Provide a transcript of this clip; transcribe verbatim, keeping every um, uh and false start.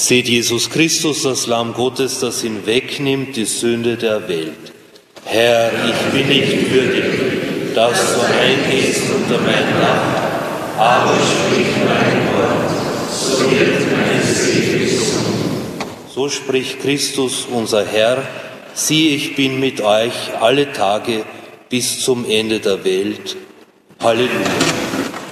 Seht Jesus Christus, das Lamm Gottes, das hinwegnimmt die Sünde der Welt. Herr, ich bin nicht würdig, dass du eingehst unter mein Dach, aber sprich mein Wort, so wird meine Seele gesund. So spricht Christus, unser Herr, siehe, ich bin mit euch alle Tage bis zum Ende der Welt. Halleluja.